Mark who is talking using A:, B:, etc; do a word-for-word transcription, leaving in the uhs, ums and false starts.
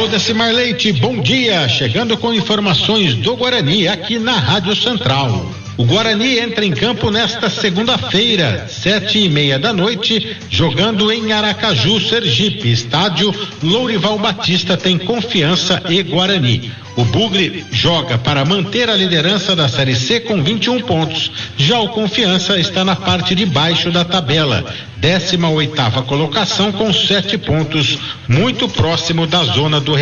A: Aldecimar Leite, bom dia, chegando com informações do Guarani aqui na Rádio Central. O Guarani entra em campo nesta segunda-feira, sete e meia da noite, jogando em Aracaju, Sergipe. Estádio Lourival Batista tem Confiança e Guarani. O Bugre joga para manter a liderança da Série C com vinte e um pontos. Já o Confiança está na parte de baixo da tabela, décima oitava colocação com sete pontos, muito próximo da zona do